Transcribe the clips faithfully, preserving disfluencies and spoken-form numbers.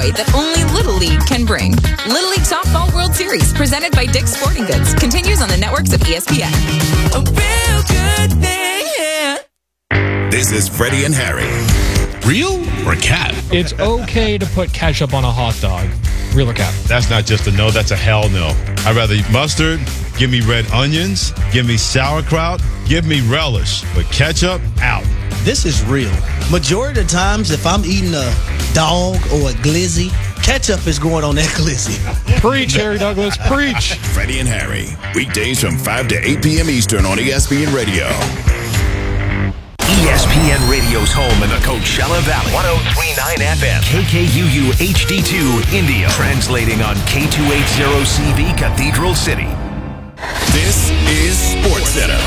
joy that only Little League can bring. Little League Softball World Series, presented by Dick's Sporting Goods, continues on the networks of E S P N. A real good thing, yeah. This is Freddie and Harry. Real or cap? It's okay to put ketchup on a hot dog. Real or cap? That's not just a no, that's a hell no. I'd rather eat mustard, give me red onions, give me sauerkraut, give me relish. But ketchup, out. This is real. Majority of the times, if I'm eating a dog or a glizzy, ketchup is going on that glizzy. Preach, Harry Douglas, preach. Freddie and Harry, weekdays from five to eight p.m. Eastern on E S P N Radio. E S P N Radio's home in the Coachella Valley. one oh three point nine F M. K K U U H D two, Indio. Translating on K two eighty C V, Cathedral City. This is SportsCenter.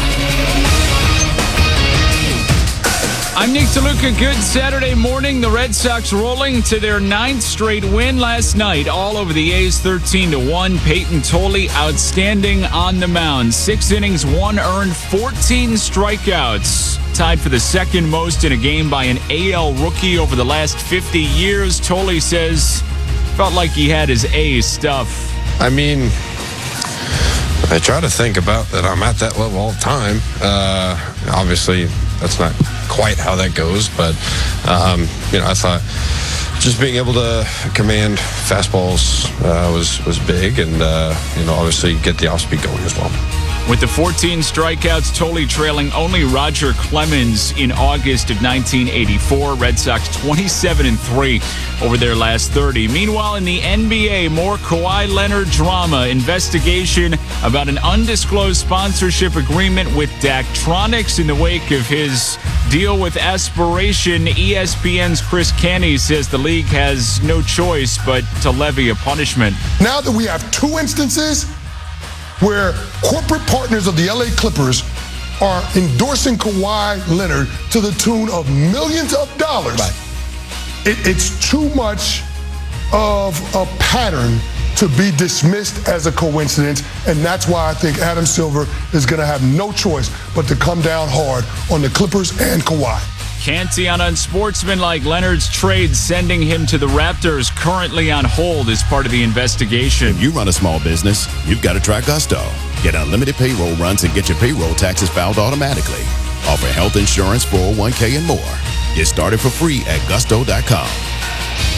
I'm Nick DeLuca. Good Saturday morning. The Red Sox rolling to their ninth straight win last night, all over the A's, thirteen to one. Peyton Tolley outstanding on the mound. Six innings, one earned, fourteen strikeouts. Tied for the second most in a game by an A L rookie over the last fifty years. Tolley says felt like he had his A stuff. I mean, I try to think about that I'm at that level all the time. Uh, obviously, that's not quite how that goes, but um, you know, I thought just being able to command fastballs uh, was was big, and uh, you know, obviously get the off speed going as well. With the fourteen strikeouts, Tolley trailing only Roger Clemens in August of nineteen eighty-four. Red Sox twenty-seven and three over their last thirty. Meanwhile, in the N B A, more Kawhi Leonard drama. Investigation about an undisclosed sponsorship agreement with Daktronics in the wake of his deal with Aspiration. E S P N's Chris Canty says the league has no choice but to levy a punishment. Now that we have two instances where corporate partners of the L A Clippers are endorsing Kawhi Leonard to the tune of millions of dollars, right. it, it's too much of a pattern to be dismissed as a coincidence, and that's why I think Adam Silver is going to have no choice but to come down hard on the Clippers and Kawhi. Canty on unsportsmanlike Leonard's trade, sending him to the Raptors, currently on hold as part of the investigation. If you run a small business, you've got to try Gusto. Get unlimited payroll runs and get your payroll taxes filed automatically. Offer health insurance, four oh one k, and more. Get started for free at gusto dot com.